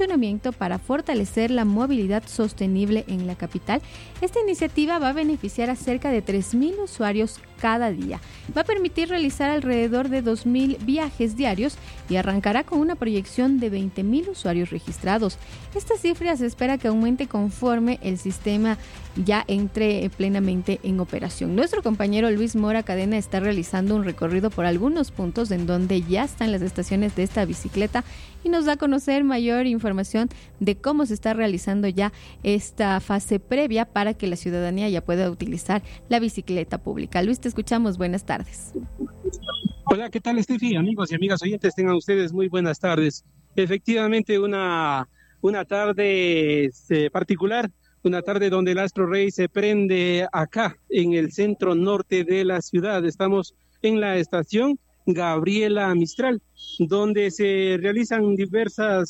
funcionamiento para fortalecer la movilidad sostenible en la capital. Esta iniciativa va a beneficiar a cerca de 3.000 usuarios cada día. Va a permitir realizar alrededor de 2.000 viajes diarios y arrancará con una proyección de 20.000 usuarios registrados. Esta cifra se espera que aumente conforme el sistema ya entre plenamente en operación. Nuestro compañero Luis Mora Cadena está realizando un recorrido por algunos puntos en donde ya están las estaciones de esta bicicleta y nos da a conocer mayor información de cómo se está realizando ya esta fase previa para que la ciudadanía ya pueda utilizar la bicicleta pública. Luis, te escuchamos. Buenas tardes. Hola, ¿qué tal, Estefi? Amigos y amigas oyentes, tengan ustedes muy buenas tardes. Efectivamente, una tarde particular, una tarde donde el Astro Rey se prende acá en el centro norte de la ciudad. Estamos en la estación Gabriela Mistral, donde se realizan diversas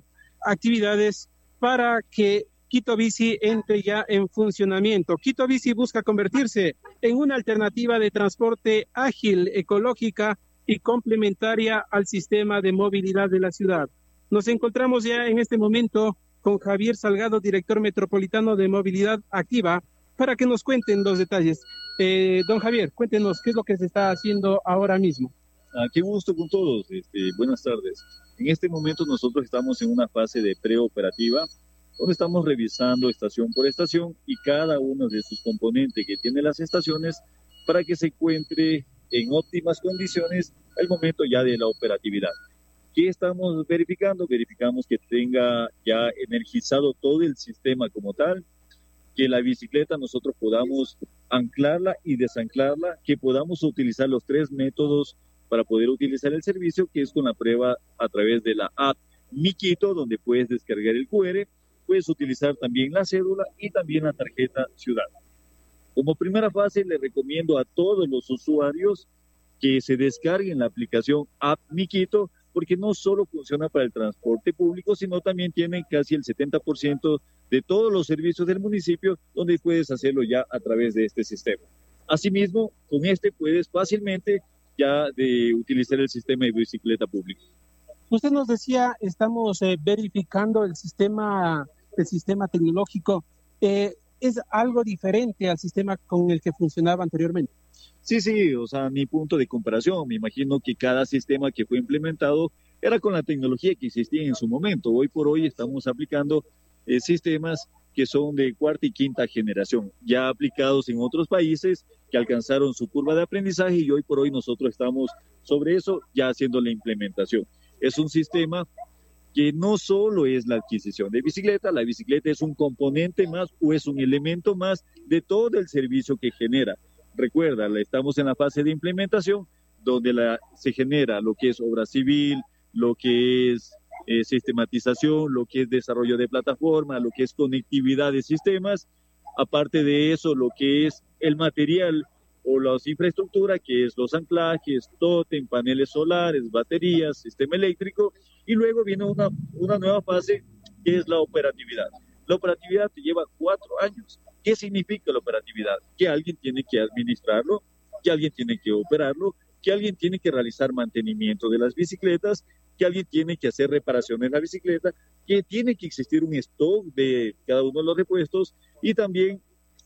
actividades para que Quito Bici entre ya en funcionamiento. Quito Bici busca convertirse en una alternativa de transporte ágil, ecológica y complementaria al sistema de movilidad de la ciudad. Nos encontramos ya en este momento con Javier Salgado, director metropolitano de Movilidad Activa, para que nos cuenten los detalles. Don Javier, cuéntenos qué es lo que se está haciendo ahora mismo. Qué gusto con todos. Buenas tardes. En este momento nosotros estamos en una fase de preoperativa, donde estamos revisando estación por estación y cada uno de sus componentes que tiene las estaciones para que se encuentre en óptimas condiciones al momento ya de la operatividad. ¿Qué estamos verificando? Verificamos que tenga ya energizado todo el sistema como tal, que la bicicleta nosotros podamos anclarla y desanclarla, que podamos utilizar los 3 métodos para poder utilizar el servicio, que es con la prueba a través de la app Mi Quito, donde puedes descargar el QR, puedes utilizar también la cédula y también la tarjeta Ciudad. Como primera fase, le recomiendo a todos los usuarios que se descarguen la aplicación App Mi Quito, porque no solo funciona para el transporte público, sino también tiene casi el 70% de todos los servicios del municipio, donde puedes hacerlo ya a través de este sistema. Asimismo, con este puedes fácilmente ya de utilizar el sistema de bicicleta pública. Usted nos decía, estamos verificando el sistema tecnológico. ¿Es algo diferente al sistema con el que funcionaba anteriormente? Sí, o sea, mi punto de comparación, me imagino que cada sistema que fue implementado era con la tecnología que existía en su momento. Hoy por hoy estamos aplicando sistemas que son de 4ª y 5ª generación, ya aplicados en otros países que alcanzaron su curva de aprendizaje y hoy por hoy nosotros estamos sobre eso ya haciendo la implementación. Es un sistema que no solo es la adquisición de bicicleta, la bicicleta es un componente más o es un elemento más de todo el servicio que genera. Recuerda, estamos en la fase de implementación donde se genera lo que es obra civil, lo que es sistematización, lo que es desarrollo de plataforma, lo que es conectividad de sistemas, aparte de eso lo que es el material o las infraestructuras, que es los anclajes, tótem, paneles solares, baterías, sistema eléctrico, y luego viene una nueva fase que es la operatividad. La operatividad te lleva 4 años. ¿Qué significa la operatividad? Que alguien tiene que administrarlo, que alguien tiene que operarlo, que alguien tiene que realizar mantenimiento de las bicicletas, que alguien tiene que hacer reparaciones en la bicicleta, que tiene que existir un stock de cada uno de los repuestos y también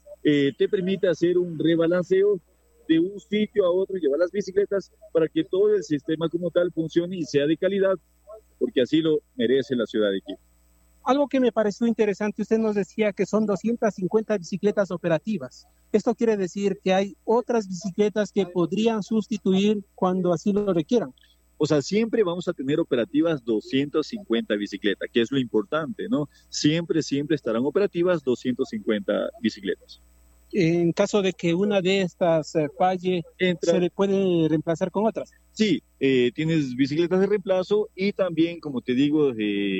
te permite hacer un rebalanceo de un sitio a otro, llevar las bicicletas para que todo el sistema como tal funcione y sea de calidad, porque así lo merece la ciudad de Quito. Algo que me pareció interesante, usted nos decía que son 250 bicicletas operativas. Esto quiere decir que hay otras bicicletas que podrían sustituir cuando así lo requieran. O sea, siempre vamos a tener operativas 250 bicicletas, que es lo importante, ¿no? Siempre estarán operativas 250 bicicletas. En caso de que una de estas falle, ¿se le puede reemplazar con otras? Sí, tienes bicicletas de reemplazo y también, como te digo,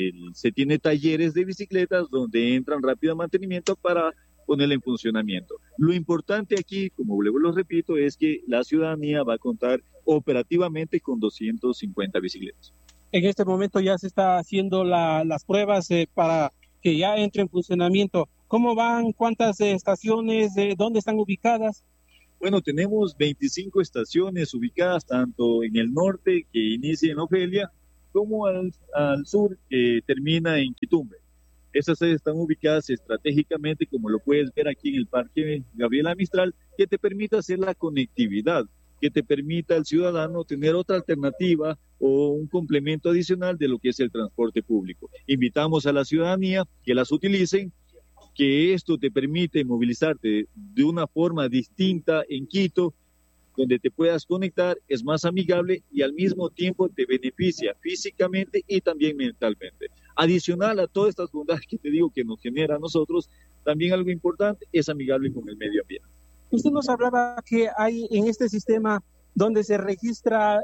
se tiene talleres de bicicletas donde entran rápido a mantenimiento para ponerla en funcionamiento. Lo importante aquí, como luego lo repito, es que la ciudadanía va a contar operativamente con 250 bicicletas. En este momento ya se está haciendo las pruebas para que ya entre en funcionamiento. ¿Cómo van? ¿Cuántas estaciones? ¿Dónde están ubicadas? Bueno, tenemos 25 estaciones ubicadas tanto en el norte, que inicia en Ofelia, como al sur, que termina en Quitumbe. Estas están ubicadas estratégicamente, como lo puedes ver aquí en el Parque Gabriela Mistral, que te permite hacer la conectividad, que te permita al ciudadano tener otra alternativa o un complemento adicional de lo que es el transporte público. Invitamos a la ciudadanía que las utilicen, que esto te permite movilizarte de una forma distinta en Quito, donde te puedas conectar, es más amigable y al mismo tiempo te beneficia físicamente y también mentalmente. Adicional a todas estas bondades que te digo que nos genera a nosotros, también algo importante, es amigable con el medio ambiente. Usted nos hablaba que hay en este sistema donde se registra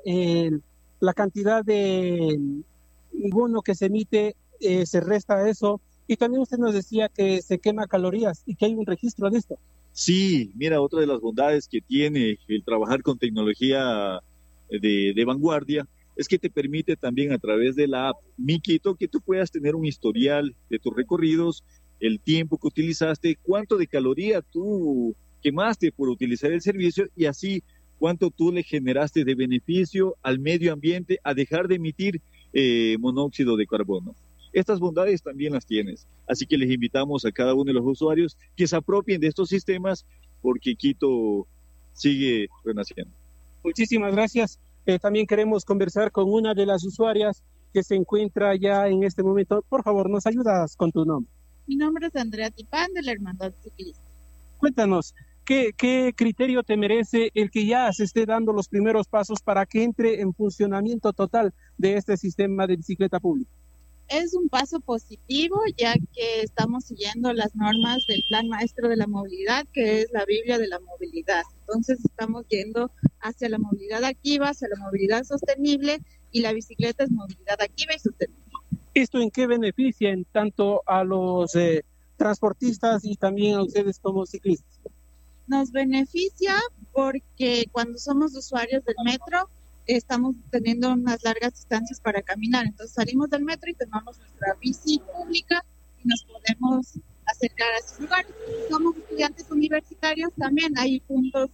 la cantidad de bono que se emite, se resta eso, y también usted nos decía que se quema calorías y que hay un registro de esto. Sí, mira, otra de las bondades que tiene el trabajar con tecnología de vanguardia es que te permite también a través de la app Mi Quito que tú puedas tener un historial de tus recorridos, el tiempo que utilizaste, cuánto de caloría tú quemaste por utilizar el servicio y así cuánto tú le generaste de beneficio al medio ambiente a dejar de emitir monóxido de carbono. Estas bondades también las tienes, así que les invitamos a cada uno de los usuarios que se apropien de estos sistemas porque Quito sigue renaciendo. Muchísimas gracias. También queremos conversar con una de las usuarias que se encuentra ya en este momento. Por favor, ¿nos ayudas con tu nombre? Mi nombre es Andrea Tipán, de la Hermandad Ciclista. Cuéntanos, ¿qué criterio te merece el que ya se esté dando los primeros pasos para que entre en funcionamiento total de este sistema de bicicleta pública? Es un paso positivo, ya que estamos siguiendo las normas del Plan Maestro de la Movilidad, que es la Biblia de la movilidad. Entonces estamos yendo hacia la movilidad activa, hacia la movilidad sostenible, y la bicicleta es movilidad activa y sostenible. ¿Esto en qué beneficia en tanto a los transportistas y también a ustedes como ciclistas? Nos beneficia porque cuando somos usuarios del metro, estamos teniendo unas largas distancias para caminar. Entonces salimos del metro y tomamos nuestra bici pública y nos podemos acercar a esos lugares. Somos estudiantes universitarios, también hay puntos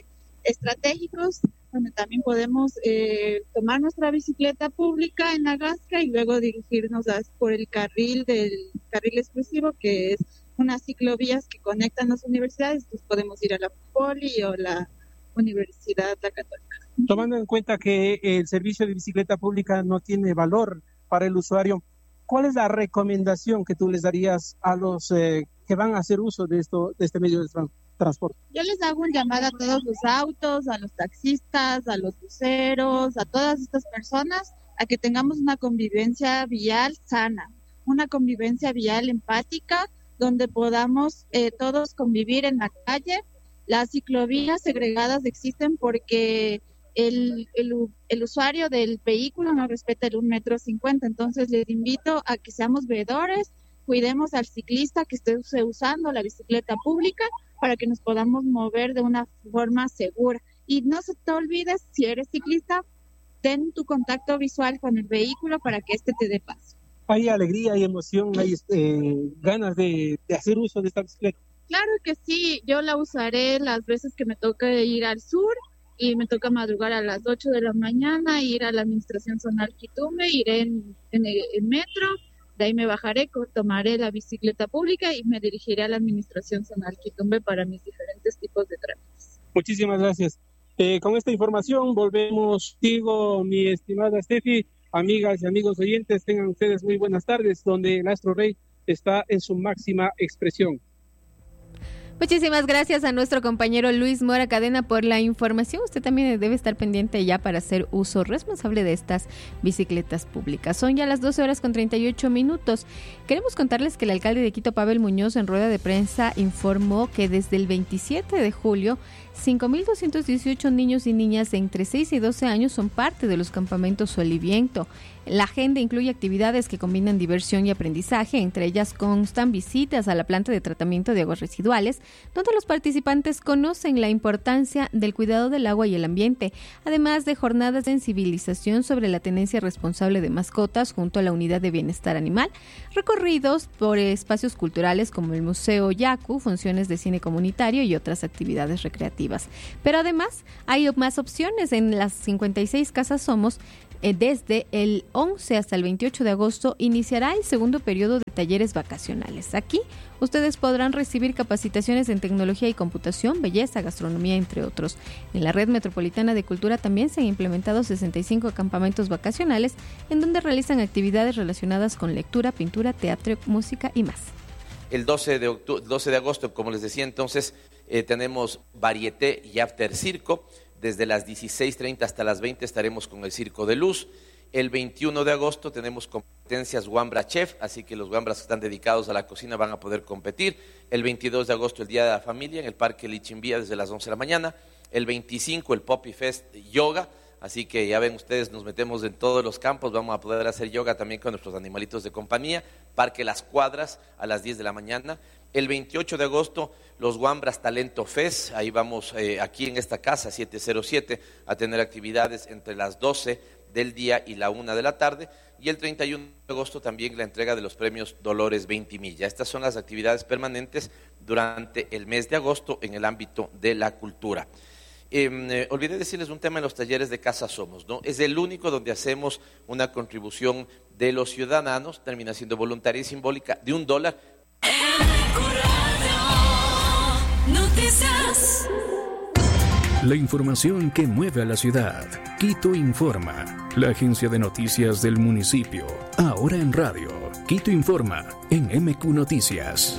estratégicos donde también podemos tomar nuestra bicicleta pública en Agasca y luego dirigirnos por el carril exclusivo, que es unas ciclovías que conectan las universidades. Entonces podemos ir a la Poli o la Universidad La Católica. Tomando en cuenta que el servicio de bicicleta pública no tiene valor para el usuario, ¿cuál es la recomendación que tú les darías a los que van a hacer uso de este medio de transporte? Yo les hago un llamado a todos los autos, a los taxistas, a los buceros, a todas estas personas, a que tengamos una convivencia vial sana, una convivencia vial empática, donde podamos todos convivir en la calle. Las ciclovías segregadas existen porque el usuario del vehículo no respeta el 1,50 m. Entonces les invito a que seamos veedores, cuidemos al ciclista que esté usando la bicicleta pública para que nos podamos mover de una forma segura. Y no se te olvides, si eres ciclista, ten tu contacto visual con el vehículo para que éste te dé paso. ¿Hay alegría, hay emoción, hay ganas de hacer uso de esta bicicleta? Claro que sí, yo la usaré las veces que me toque ir al sur y me toca madrugar a las 8 de la mañana, ir a la Administración Zonal Quitumbe, iré en el metro, de ahí me bajaré, tomaré la bicicleta pública y me dirigiré a la Administración Zonal Quitumbe para mis diferentes tipos de trámites. Muchísimas gracias. Con esta información volvemos contigo, mi estimada Steffi. Amigas y amigos oyentes, tengan ustedes muy buenas tardes, donde el Astro Rey está en su máxima expresión. Muchísimas gracias a nuestro compañero Luis Mora Cadena por la información. Usted también debe estar pendiente ya para hacer uso responsable de estas bicicletas públicas. Son ya las 12:38. Queremos contarles que el alcalde de Quito, Pavel Muñoz, en rueda de prensa informó que desde el 27 de julio 5.218 niños y niñas de entre 6 y 12 años son parte de los campamentos Sol y Viento. La agenda incluye actividades que combinan diversión y aprendizaje, entre ellas constan visitas a la planta de tratamiento de aguas residuales, donde los participantes conocen la importancia del cuidado del agua y el ambiente, además de jornadas de sensibilización sobre la tenencia responsable de mascotas junto a la unidad de bienestar animal, recorridos por espacios culturales como el Museo Yacu, funciones de cine comunitario y otras actividades recreativas. Pero además hay más opciones en las 56 Casas Somos, Desde el 11 hasta el 28 de agosto iniciará el segundo periodo de talleres vacacionales. Aquí ustedes podrán recibir capacitaciones en tecnología y computación, belleza, gastronomía, entre otros. En la Red Metropolitana de Cultura también se han implementado 65 campamentos vacacionales en donde realizan actividades relacionadas con lectura, pintura, teatro, música y más. El 12 de agosto, como les decía entonces, tenemos varieté y after circo. Desde las 16:30 hasta las 20 estaremos con el Circo de Luz. El 21 de agosto tenemos competencias Wambra Chef, así que los Wambras que están dedicados a la cocina van a poder competir. El 22 de agosto el Día de la Familia en el Parque Lichimbía desde las 11 de la mañana. El 25 el Poppy Fest Yoga, así que ya ven ustedes, nos metemos en todos los campos, vamos a poder hacer yoga también con nuestros animalitos de compañía. Parque Las Cuadras a las 10 de la mañana. El 28 de agosto, los Wambras Talento Fest, ahí vamos aquí en esta casa, 707, a tener actividades entre las 12 del día y la 1 de la tarde. Y el 31 de agosto también la entrega de los premios Dolores 20 Milla. Estas son las actividades permanentes durante el mes de agosto en el ámbito de la cultura. Olvidé decirles un tema en los talleres de Casa Somos, ¿no? Es el único donde hacemos una contribución de los ciudadanos, termina siendo voluntaria y simbólica, de $1. La información que mueve a la ciudad. Quito Informa, la agencia de noticias del municipio. Ahora en radio. Quito Informa, en MQ Noticias.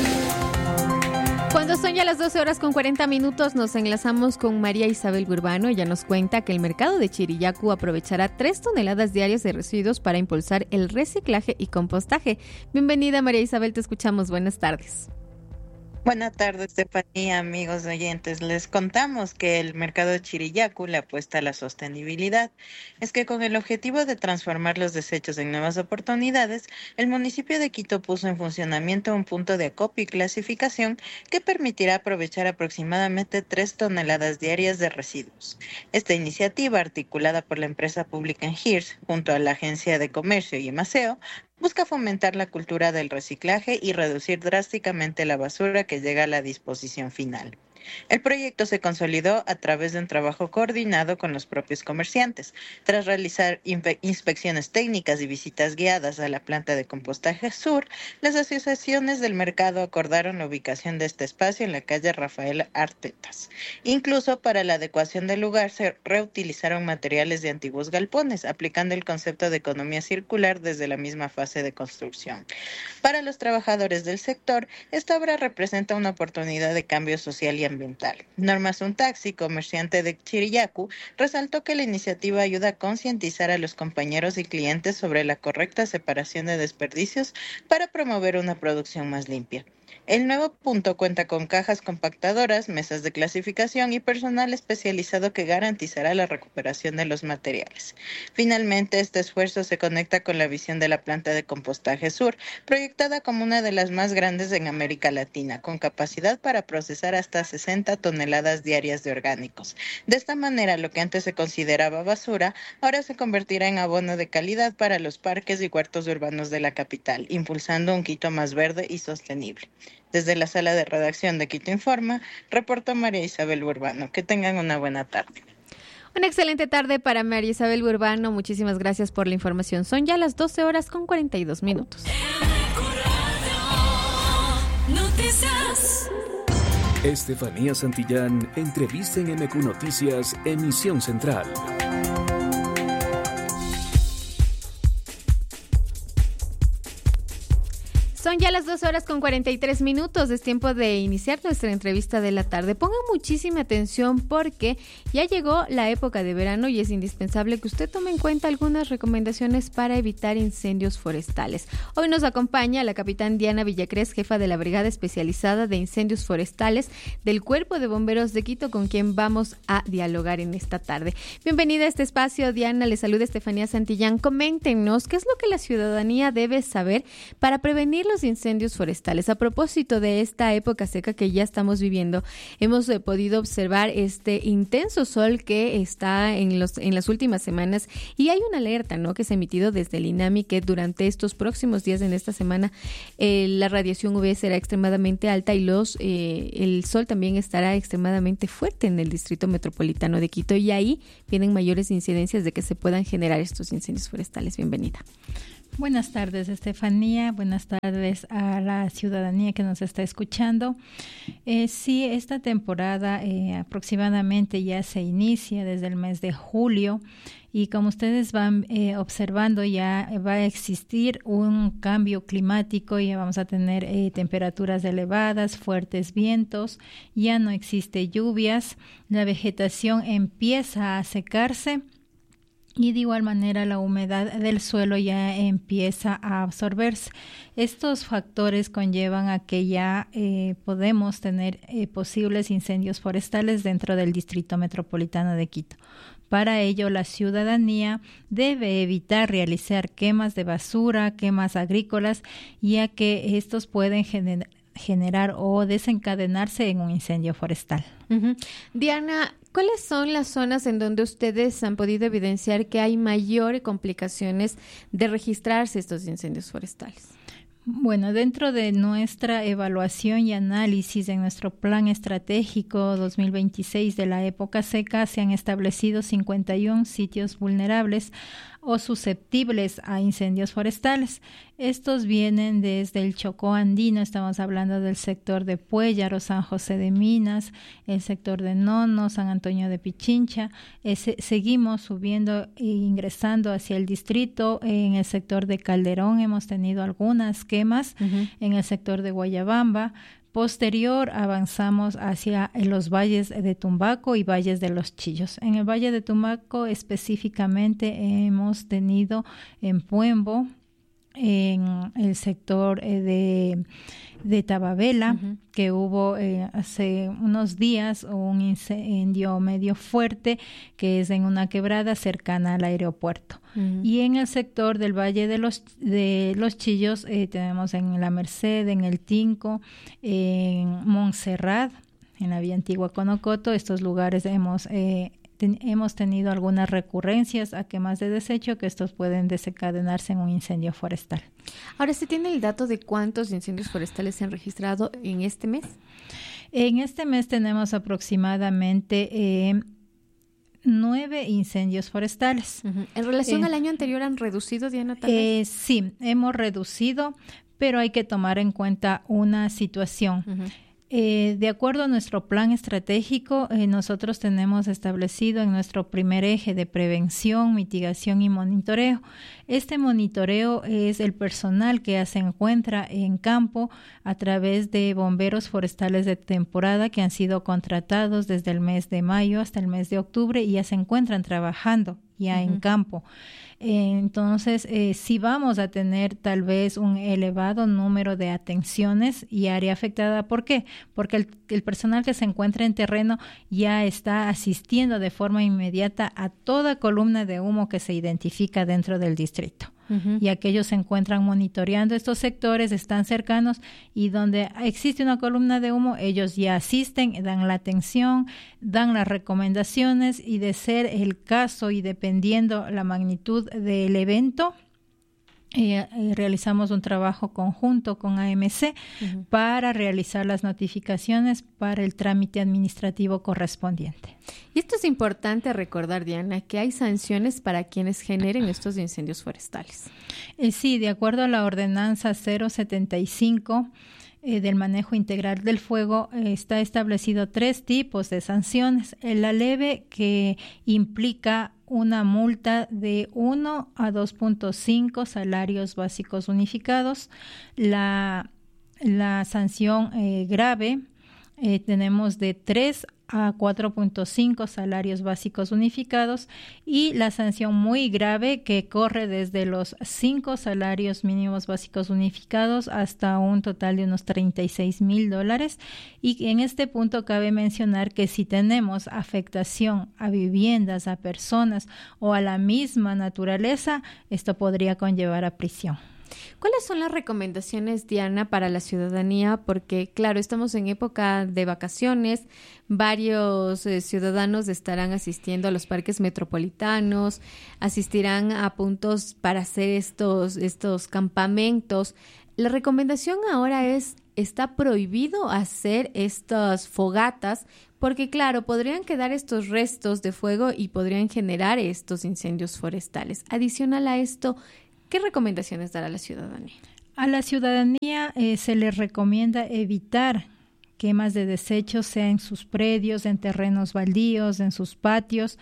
Cuando son ya las 12:40, nos enlazamos con María Isabel Burbano. Ella nos cuenta que el mercado de Chirillacu aprovechará 3 toneladas diarias de residuos para impulsar el reciclaje y compostaje. Bienvenida, María Isabel, te escuchamos. Buenas tardes. Buenas tardes, Estefanía, amigos oyentes. Les contamos que el mercado de Chirillacu le apuesta a la sostenibilidad. Es que con el objetivo de transformar los desechos en nuevas oportunidades, el municipio de Quito puso en funcionamiento un punto de acopio y clasificación que permitirá aprovechar aproximadamente 3 toneladas diarias de residuos. Esta iniciativa, articulada por la empresa pública Engirs, junto a la Agencia de Comercio y Emaseo, busca fomentar la cultura del reciclaje y reducir drásticamente la basura que llega a la disposición final. El proyecto se consolidó a través de un trabajo coordinado con los propios comerciantes. Tras realizar inspecciones técnicas y visitas guiadas a la planta de compostaje sur, las asociaciones del mercado acordaron la ubicación de este espacio en la calle Rafael Artetas. Incluso para la adecuación del lugar se reutilizaron materiales de antiguos galpones, aplicando el concepto de economía circular desde la misma fase de construcción. Para los trabajadores del sector, esta obra representa una oportunidad de cambio social y ambiental. Norma Suntaxi, comerciante de Chirillacu, resaltó que la iniciativa ayuda a concientizar a los compañeros y clientes sobre la correcta separación de desperdicios para promover una producción más limpia. El nuevo punto cuenta con cajas compactadoras, mesas de clasificación y personal especializado que garantizará la recuperación de los materiales. Finalmente, este esfuerzo se conecta con la visión de la planta de compostaje sur, proyectada como una de las más grandes en América Latina, con capacidad para procesar hasta 60 toneladas diarias de orgánicos. De esta manera, lo que antes se consideraba basura, ahora se convertirá en abono de calidad para los parques y huertos urbanos de la capital, impulsando un Quito más verde y sostenible. Desde la sala de redacción de Quito Informa, reportó María Isabel Burbano. Que tengan una buena tarde. Una excelente tarde para María Isabel Burbano. Muchísimas gracias por la información. Son ya las 12:42. Estefanía Santillán, entrevista en MQ Noticias, emisión central. Son ya las 12:43. Es tiempo de iniciar nuestra entrevista de la tarde. Pongan muchísima atención porque ya llegó la época de verano y es indispensable que usted tome en cuenta algunas recomendaciones para evitar incendios forestales. Hoy nos acompaña la capitán Diana Villacrés, jefa de la Brigada Especializada de Incendios Forestales del Cuerpo de Bomberos de Quito, con quien vamos a dialogar en esta tarde. Bienvenida a este espacio, Diana. Le saluda Estefanía Santillán. Coméntenos qué es lo que la ciudadanía debe saber para prevenir los incendios forestales. A propósito de esta época seca que ya estamos viviendo, hemos podido observar este intenso sol que está en las últimas semanas, y hay una alerta, ¿no?, que se ha emitido desde el INAMI que durante estos próximos días, en esta semana, la radiación UV será extremadamente alta y el sol también estará extremadamente fuerte en el distrito metropolitano de Quito, y ahí vienen mayores incidencias de que se puedan generar estos incendios forestales. Bienvenida. Buenas tardes, Estefanía. Buenas tardes a la ciudadanía que nos está escuchando. Sí, esta temporada aproximadamente ya se inicia desde el mes de julio, y como ustedes van observando, ya va a existir un cambio climático, y vamos a tener temperaturas elevadas, fuertes vientos, ya no existe lluvias, la vegetación empieza a secarse, y de igual manera la humedad del suelo ya empieza a absorberse. Estos factores conllevan a que ya podemos tener posibles incendios forestales dentro del Distrito Metropolitano de Quito. Para ello, la ciudadanía debe evitar realizar quemas de basura, quemas agrícolas, ya que estos pueden generar o desencadenarse en un incendio forestal. Uh-huh. Diana, ¿cuáles son las zonas en donde ustedes han podido evidenciar que hay mayores complicaciones de registrarse estos incendios forestales? Bueno, dentro de nuestra evaluación y análisis en nuestro plan estratégico 2026 de la época seca, se han establecido 51 sitios vulnerables o susceptibles a incendios forestales. Estos vienen desde el Chocó andino, estamos hablando del sector de Puéllaro, San José de Minas, el sector de Nono, San Antonio de Pichincha. Seguimos subiendo e ingresando hacia el distrito. En el sector de Calderón hemos tenido algunas quemas, en el sector de Guayabamba. Posterior avanzamos hacia los valles de Tumbaco y valles de los Chillos. En el valle de Tumbaco específicamente hemos tenido en Puembo, en el sector de Tababela, que hubo hace unos días un incendio medio fuerte que es en una quebrada cercana al aeropuerto. Y en el sector del Valle de los Chillos tenemos en La Merced, en El Tinco, en Montserrat, en la vía antigua Conocoto. Estos lugares hemos tenido algunas recurrencias a quemas de desecho, que estos pueden desencadenarse en un incendio forestal. Ahora, ¿se tiene el dato de cuántos incendios forestales se han registrado en este mes? En este mes tenemos aproximadamente 9 incendios forestales. ¿En relación al año anterior han reducido, Diana? Sí, hemos reducido, pero hay que tomar en cuenta una situación. De acuerdo a nuestro plan estratégico, nosotros tenemos establecido en nuestro primer eje de prevención, mitigación y monitoreo. Este monitoreo es el personal que ya se encuentra en campo a través de bomberos forestales de temporada que han sido contratados desde el mes de mayo hasta el mes de octubre y ya se encuentran trabajando ya en campo. Entonces, sí vamos a tener tal vez un elevado número de atenciones y área afectada. ¿Por qué? Porque el personal que se encuentra en terreno ya está asistiendo de forma inmediata a toda columna de humo que se identifica dentro del distrito. Y aquellos se encuentran monitoreando estos sectores, están cercanos, y donde existe una columna de humo, ellos ya asisten, dan la atención, dan las recomendaciones, y de ser el caso y dependiendo la magnitud del evento, realizamos un trabajo conjunto con AMC para realizar las notificaciones para el trámite administrativo correspondiente. Y esto es importante recordar, Diana, que hay sanciones para quienes generen estos incendios forestales. Sí, de acuerdo a la ordenanza 075 del manejo integral del fuego, está establecido 3 tipos de sanciones. La leve, que implica una multa de 1 a 2.5 salarios básicos unificados. La sanción grave, tenemos de 3 a 4.5 salarios básicos unificados, y la sanción muy grave, que corre desde los 5 salarios mínimos básicos unificados hasta un total de unos $36,000. Y en este punto cabe mencionar que si tenemos afectación a viviendas, a personas o a la misma naturaleza, esto podría conllevar a prisión. ¿Cuáles son las recomendaciones, Diana, para la ciudadanía? Porque, claro, estamos en época de vacaciones, varios ciudadanos estarán asistiendo a los parques metropolitanos, asistirán a puntos para hacer estos campamentos. La recomendación ahora está prohibido hacer estas fogatas porque, claro, podrían quedar estos restos de fuego y podrían generar estos incendios forestales. Adicional a esto, ¿qué recomendaciones dará la ciudadanía? A la ciudadanía se les recomienda evitar quemas de desechos, sea en sus predios, en terrenos baldíos, en sus patios,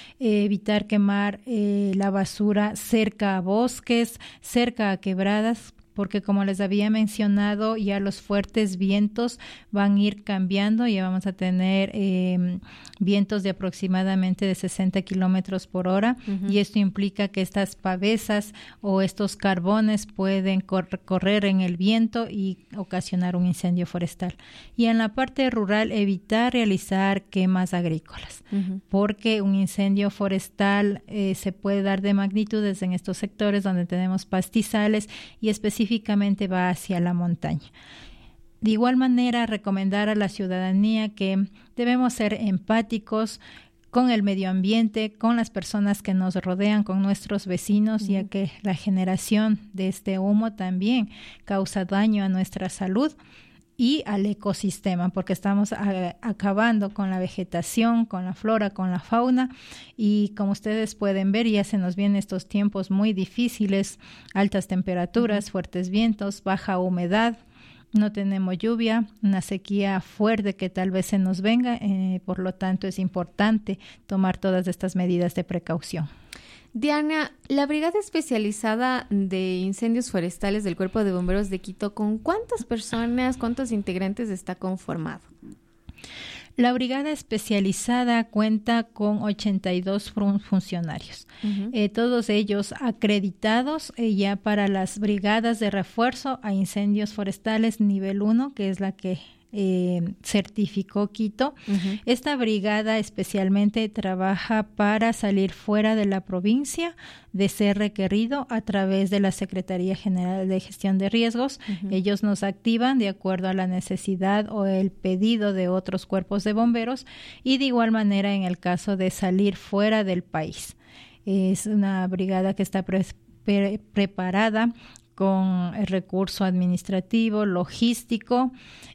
evitar quemar la basura cerca a bosques, cerca a quebradas, porque como les había mencionado, ya los fuertes vientos van a ir cambiando, ya vamos a tener vientos de aproximadamente de 60 kilómetros por hora, y esto implica que estas pavesas o estos carbones pueden correr en el viento y ocasionar un incendio forestal. Y en la parte rural, evitar realizar quemas agrícolas, porque un incendio forestal se puede dar de magnitudes en estos sectores donde tenemos pastizales y específicamente va hacia la montaña. De igual manera, recomendar a la ciudadanía que debemos ser empáticos con el medio ambiente, con las personas que nos rodean, con nuestros vecinos, ya que la generación de este humo también causa daño a nuestra salud y al ecosistema, porque estamos acabando con la vegetación, con la flora, con la fauna, y como ustedes pueden ver, ya se nos vienen estos tiempos muy difíciles, altas temperaturas, fuertes vientos, baja humedad, no tenemos lluvia, una sequía fuerte que tal vez se nos venga, por lo tanto es importante tomar todas estas medidas de precaución. Diana, la Brigada Especializada de Incendios Forestales del Cuerpo de Bomberos de Quito, ¿con cuántas personas, cuántos integrantes está conformado? La Brigada Especializada cuenta con 82 funcionarios, todos ellos acreditados ya para las brigadas de refuerzo a incendios forestales nivel 1, que es la que certificó Quito. Esta brigada especialmente trabaja para salir fuera de la provincia de ser requerido a través de la Secretaría General de Gestión de Riesgos. Ellos nos activan de acuerdo a la necesidad o el pedido de otros cuerpos de bomberos, y de igual manera en el caso de salir fuera del país. Es una brigada que está preparada con el recurso administrativo, logístico,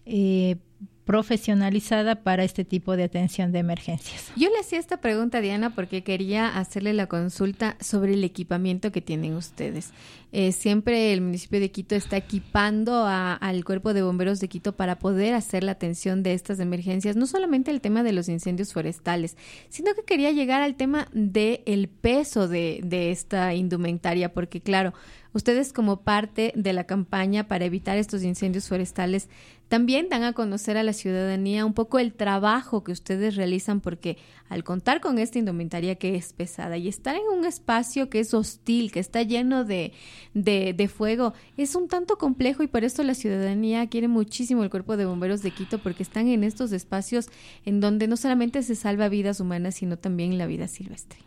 profesionalizada para este tipo de atención de emergencias. Yo le hacía esta pregunta, Diana, porque quería hacerle la consulta sobre el equipamiento que tienen ustedes. Siempre el municipio de Quito está equipando al Cuerpo de Bomberos de Quito para poder hacer la atención de estas emergencias, no solamente el tema de los incendios forestales, sino que quería llegar al tema del peso de esta indumentaria, porque claro, ustedes como parte de la campaña para evitar estos incendios forestales también dan a conocer a la ciudadanía un poco el trabajo que ustedes realizan, porque al contar con esta indumentaria que es pesada y estar en un espacio que es hostil, que está lleno de fuego, es un tanto complejo, y por eso la ciudadanía quiere muchísimo el Cuerpo de Bomberos de Quito, porque están en estos espacios en donde no solamente se salva vidas humanas, sino también la vida silvestre.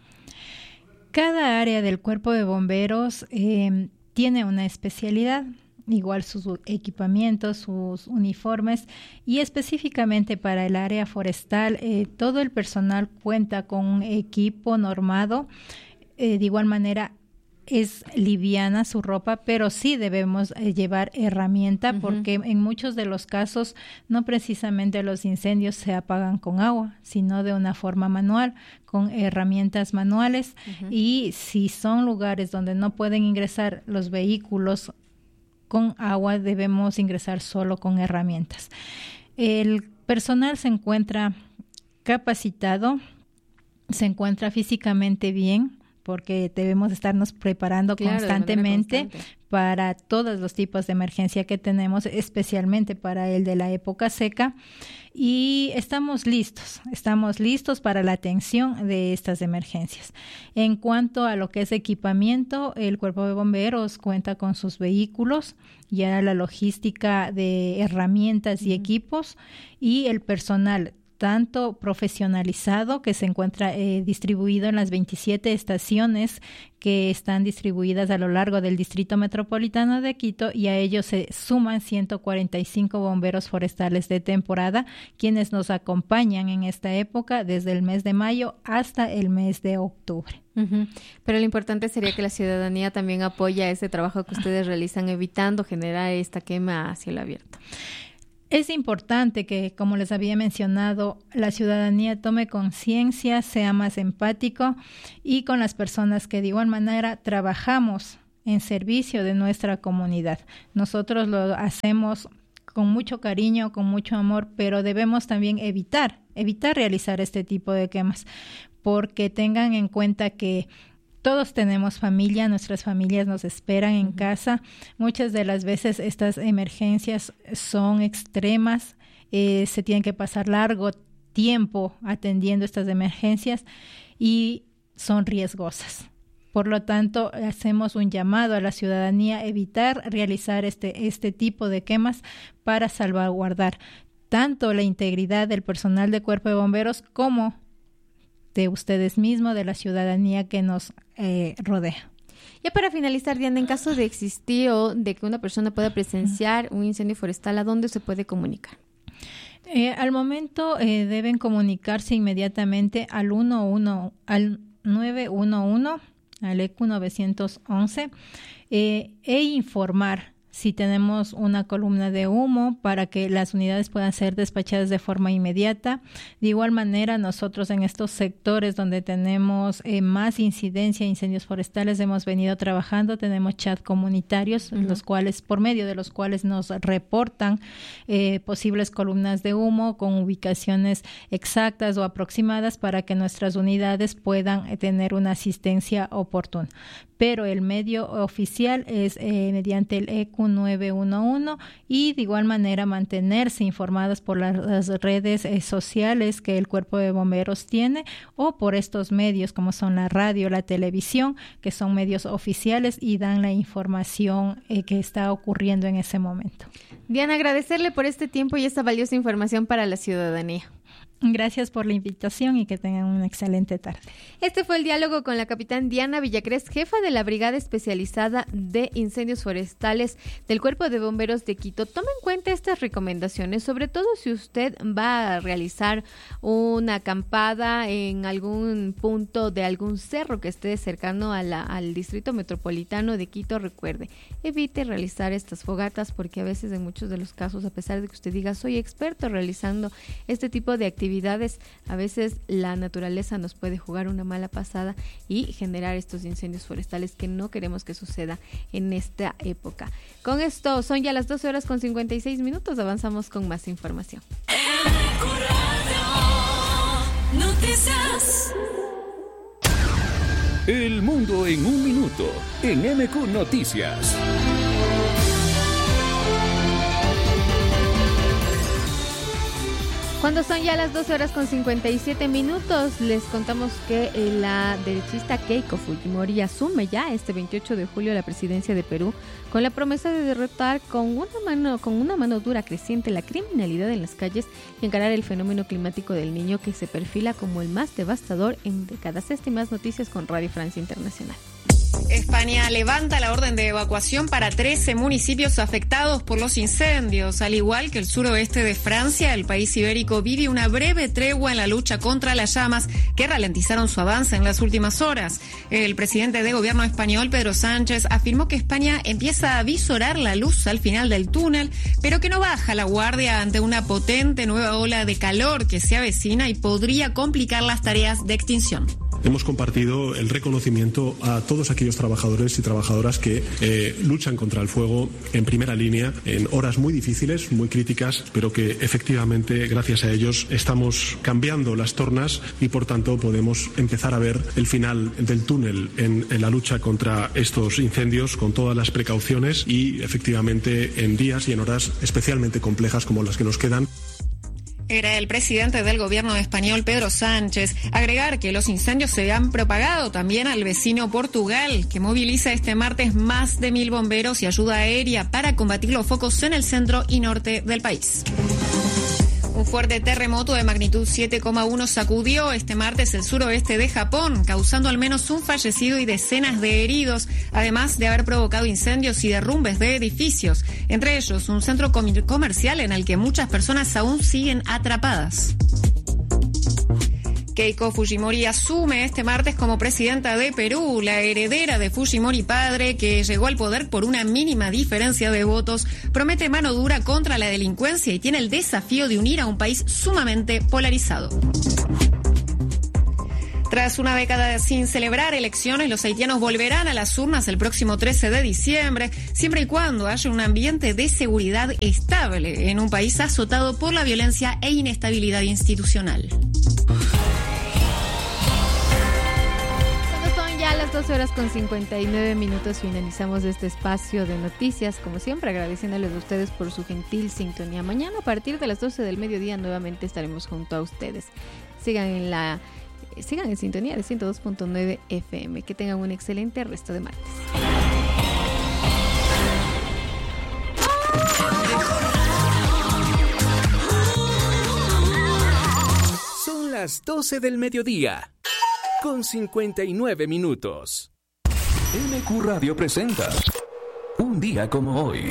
Cada área del Cuerpo de Bomberos tiene una especialidad, igual sus equipamientos, sus uniformes, y específicamente para el área forestal, todo el personal cuenta con un equipo normado. De igual manera, es liviana su ropa, pero sí debemos llevar herramienta, porque en muchos de los casos no precisamente los incendios se apagan con agua, sino de una forma manual, con herramientas manuales, y si son lugares donde no pueden ingresar los vehículos con agua, debemos ingresar solo con herramientas. El personal se encuentra capacitado, se encuentra físicamente bien, porque debemos estarnos preparando constantemente para todos los tipos de emergencia que tenemos, especialmente para el de la época seca, y estamos listos para la atención de estas emergencias. En cuanto a lo que es equipamiento, el Cuerpo de Bomberos cuenta con sus vehículos, ya la logística de herramientas y equipos, y el personal tanto profesionalizado, que se encuentra distribuido en las 27 estaciones que están distribuidas a lo largo del Distrito Metropolitano de Quito, y a ellos se suman 145 bomberos forestales de temporada, quienes nos acompañan en esta época desde el mes de mayo hasta el mes de octubre. Pero lo importante sería que la ciudadanía también apoye ese trabajo que ustedes realizan, evitando generar esta quema a cielo abierto. Es importante que, como les había mencionado, la ciudadanía tome conciencia, sea más empático, y con las personas que de igual manera trabajamos en servicio de nuestra comunidad. Nosotros lo hacemos con mucho cariño, con mucho amor, pero debemos también evitar realizar este tipo de quemas, porque tengan en cuenta que todos tenemos familia, nuestras familias nos esperan en casa. Muchas de las veces estas emergencias son extremas, se tienen que pasar largo tiempo atendiendo estas emergencias y son riesgosas. Por lo tanto, hacemos un llamado a la ciudadanía a evitar realizar este tipo de quemas para salvaguardar tanto la integridad del personal de Cuerpo de Bomberos como de ustedes mismos, de la ciudadanía que nos rodea. Ya para finalizar, Diana, en caso de existir o de que una persona pueda presenciar un incendio forestal, ¿a dónde se puede comunicar? Al momento deben comunicarse inmediatamente al 911, al ECU 911, e informar si tenemos una columna de humo para que las unidades puedan ser despachadas de forma inmediata. De igual manera, nosotros en estos sectores donde tenemos más incidencia de incendios forestales hemos venido trabajando, tenemos chat comunitarios, los cuales, por medio de los cuales nos reportan posibles columnas de humo con ubicaciones exactas o aproximadas para que nuestras unidades puedan tener una asistencia oportuna. Pero el medio oficial es mediante el ECU 911, y de igual manera mantenerse informados por las redes sociales que el Cuerpo de Bomberos tiene, o por estos medios como son la radio, la televisión, que son medios oficiales y dan la información que está ocurriendo en ese momento. Diana, agradecerle por este tiempo y esta valiosa información para la ciudadanía. Gracias por la invitación y que tengan una excelente tarde. Este fue el diálogo con la capitán Diana Villacrés, jefa de la Brigada Especializada de Incendios Forestales del Cuerpo de Bomberos de Quito. Tome en cuenta estas recomendaciones, sobre todo si usted va a realizar una acampada en algún punto de algún cerro que esté cercano al Distrito Metropolitano de Quito. Recuerde, evite realizar estas fogatas, porque a veces en muchos de los casos, a pesar de que usted diga soy experto realizando este tipo de actividades, a veces la naturaleza nos puede jugar una mala pasada y generar estos incendios forestales que no queremos que suceda en esta época. Con esto son ya las 12:56, avanzamos con más información. El mundo en un minuto en MQ Noticias. Cuando son ya las 12:57, les contamos que la derechista Keiko Fujimori asume ya este 28 de julio la presidencia de Perú con la promesa de derrotar con una mano dura creciente la criminalidad en las calles y encarar el fenómeno climático del Niño, que se perfila como el más devastador en décadas. Estas y más noticias con Radio Francia Internacional. España levanta la orden de evacuación para 13 municipios afectados por los incendios. Al igual que el suroeste de Francia, el país ibérico vive una breve tregua en la lucha contra las llamas que ralentizaron su avance en las últimas horas. El presidente de gobierno español, Pedro Sánchez, afirmó que España empieza a visorar la luz al final del túnel, pero que no baja la guardia ante una potente nueva ola de calor que se avecina y podría complicar las tareas de extinción. Hemos compartido el reconocimiento a todos aquellos trabajadores y trabajadoras que luchan contra el fuego en primera línea en horas muy difíciles, muy críticas, pero que efectivamente gracias a ellos estamos cambiando las tornas y por tanto podemos empezar a ver el final del túnel en la lucha contra estos incendios con todas las precauciones y efectivamente en días y en horas especialmente complejas como las que nos quedan. Era el presidente del gobierno español, Pedro Sánchez. Agregar que los incendios se han propagado también al vecino Portugal, que moviliza este martes más de 1.000 bomberos y ayuda aérea para combatir los focos en el centro y norte del país. Un fuerte terremoto de magnitud 7,1 sacudió este martes el suroeste de Japón, causando al menos un fallecido y decenas de heridos, además de haber provocado incendios y derrumbes de edificios, entre ellos un centro comercial en el que muchas personas aún siguen atrapadas. Keiko Fujimori asume este martes como presidenta de Perú. La heredera de Fujimori padre, que llegó al poder por una mínima diferencia de votos, promete mano dura contra la delincuencia y tiene el desafío de unir a un país sumamente polarizado. Tras una década sin celebrar elecciones, los haitianos volverán a las urnas el próximo 13 de diciembre, siempre y cuando haya un ambiente de seguridad estable en un país azotado por la violencia e inestabilidad institucional. Ya a las 12 horas con 59 minutos finalizamos este espacio de noticias, como siempre agradeciéndoles a ustedes por su gentil sintonía. Mañana a partir de las 12 del mediodía nuevamente estaremos junto a ustedes. Sigan en sintonía de 102.9 FM. Que tengan un excelente resto de martes. Son las 12 del mediodía. Con 59 minutos. MQ Radio presenta Un día como hoy.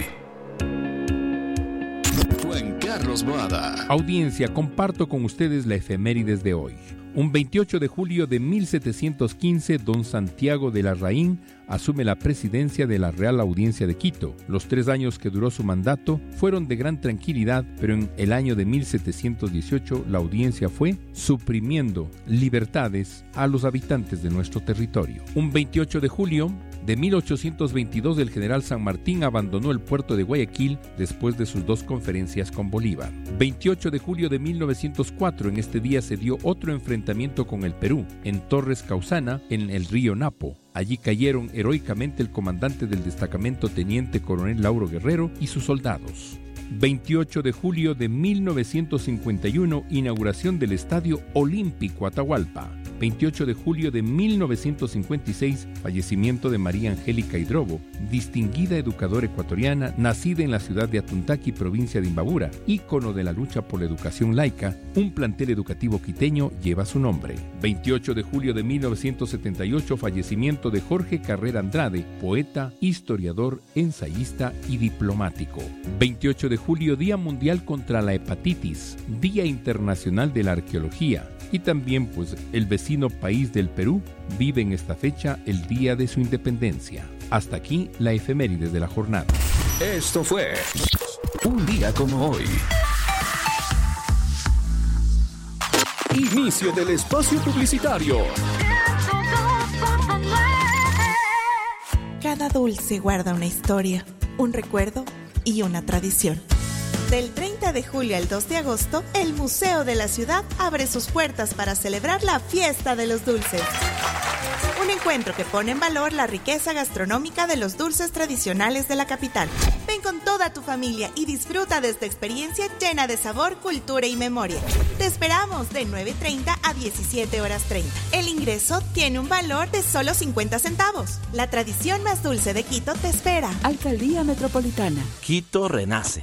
Juan Carlos Boada. Audiencia, comparto con ustedes la efemérides de hoy. Un 28 de julio de 1715, don Santiago de Larraín asume la presidencia de la Real Audiencia de Quito. Los 3 años que duró su mandato fueron de gran tranquilidad, pero en el año de 1718 la audiencia fue suprimiendo libertades a los habitantes de nuestro territorio. Un 28 de julio de 1822, el general San Martín abandonó el puerto de Guayaquil después de sus 2 conferencias con Bolívar. 28 de julio de 1904, en este día se dio otro enfrentamiento con el Perú, en Torres Causana, en el río Napo. Allí cayeron heroicamente el comandante del destacamento teniente coronel Lauro Guerrero y sus soldados. 28 de julio de 1951, inauguración del Estadio Olímpico Atahualpa. 28 de julio de 1956, fallecimiento de María Angélica Hidrobo, distinguida educadora ecuatoriana, nacida en la ciudad de Atuntaqui, provincia de Imbabura, ícono de la lucha por la educación laica. Un plantel educativo quiteño lleva su nombre. 28 de julio de 1978, fallecimiento de Jorge Carrera Andrade, poeta, historiador, ensayista y diplomático. 28 de julio, Día Mundial contra la Hepatitis, Día Internacional de la Arqueología. Y también, pues, el vecino país del Perú vive en esta fecha el día de su independencia. Hasta aquí la efeméride de la jornada. Esto fue Un día como hoy. Inicio del espacio publicitario. Cada dulce guarda una historia, un recuerdo y una tradición. Del 30 de julio al 2 de agosto, el Museo de la Ciudad abre sus puertas para celebrar la Fiesta de los Dulces. Un encuentro que pone en valor la riqueza gastronómica de los dulces tradicionales de la capital. Ven con toda tu familia y disfruta de esta experiencia llena de sabor, cultura y memoria. Te esperamos de 9:30 a 17 horas 30. El ingreso tiene un valor de solo 50 centavos. La tradición más dulce de Quito te espera. Alcaldía Metropolitana. Quito renace.